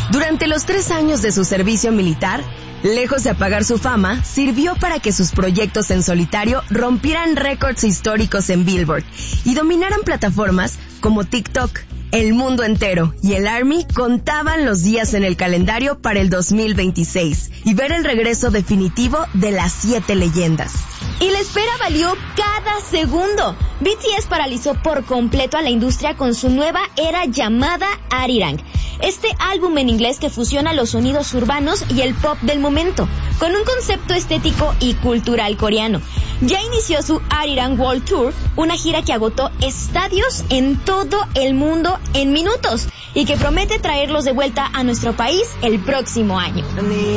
Durante los 3 años de su servicio militar, lejos de apagar su fama, sirvió para que sus proyectos en solitario rompieran récords históricos en Billboard y dominaran plataformas como TikTok. El mundo entero y el Army contaban los días en el calendario para el 2026 y ver el regreso definitivo de las 7 leyendas. Y la espera valió cada segundo. BTS paralizó por completo a la industria con su nueva era llamada Arirang. Este álbum en inglés que fusiona los sonidos urbanos y el pop del momento, con un concepto estético y cultural coreano. Ya inició su Arirang World Tour, una gira que agotó estadios en todo el mundo en minutos y que promete traerlos de vuelta a nuestro país el próximo año.